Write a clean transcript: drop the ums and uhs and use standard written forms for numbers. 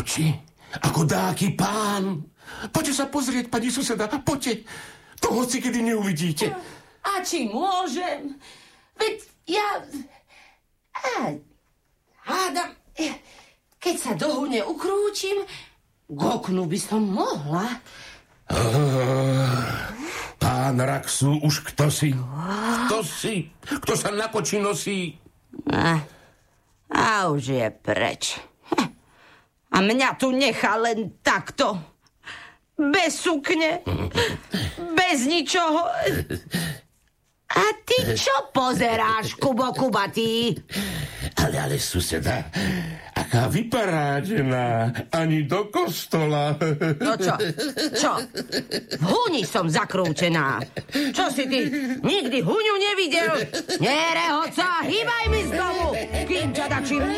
oči, ako dáky pán. Poďte sa pozrieť, pani suseda, poďte. To hoci kedy neuvidíte. A či môžem? Veď ja... hádam, keď sa do hune ukrútim, k oknu by som mohla. Pán Raksu, už kto si? Kto si? Kto sa na koči nosí? A už je preč. A mňa tu nechá len takto. Bez sukne. Bez ničoho. A ty čo pozeráš, Kubo Kubatý? Ale suseda, aká vyparádená, ani do kostola. No čo? V huni som zakrúčená. Čo si ty, nikdy huňu nevidel? Nerehoca, hýbaj mi z domu, kým ťa dačím